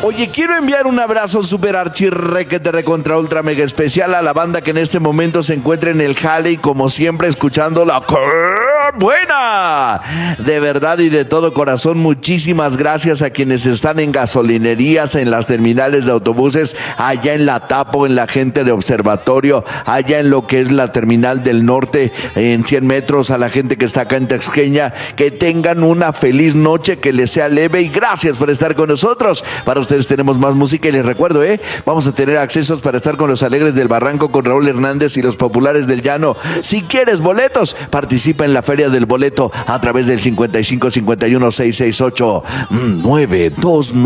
Oye, quiero enviar un abrazo super archirrequete recontra ultra mega especial a la banda que en este momento se encuentra en el jale y como siempre escuchando la buena. De verdad y de todo corazón, muchísimas gracias a quienes están en gasolinerías, en las terminales de autobuses, allá en la Tapo, en la gente de Observatorio, allá en lo que es la terminal del norte, en 100 metros, a la gente que está acá en Texqueña, que tengan una feliz noche, que les sea leve y gracias por estar con nosotros. Para ustedes tenemos más música y les recuerdo, vamos a tener accesos para estar con los Alegres del Barranco, con Raúl Hernández y los Populares del Llano. Si quieres boletos, participa en la Feria del Boleto a través del 55 51 668 929.